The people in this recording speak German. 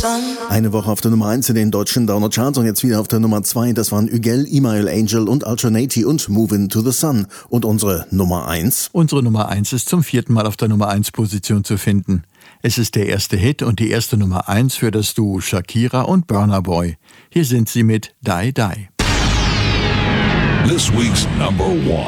Eine Woche auf der Nummer 1 in den deutschen Download-Charts und jetzt wieder auf der Nummer 2. Das waren Ügel, Email Angel und Alternati und Movin' to the Sun. Und unsere Nummer 1? Unsere Nummer 1 ist zum 4. Mal auf der Nummer 1 Position zu finden. Es ist der erste Hit und die erste Nummer 1 für das Duo Shakira und Burna Boy. Hier sind sie mit Die Die. This week's number 1.